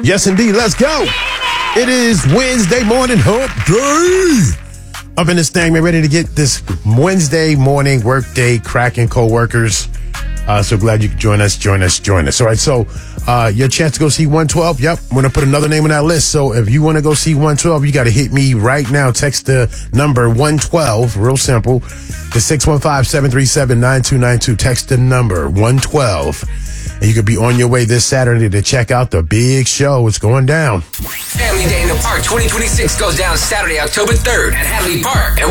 Yes, indeed. Let's go. It is Wednesday morning hump day. Up in this thing, man, ready to get this Wednesday morning work day cracking, co-workers. So glad you could join us. All right, so your chance to go see 112. Yep, I'm going to put another name on that list. So if you want to go see 112, you got to hit me right now. Text the number 112, real simple, to 615-737-9292. Text the number 112. And you could be on your way this Saturday to check out the big show. It's going down. Family Day in the Park 2026 goes down Saturday, October 3rd at Hadley Park. And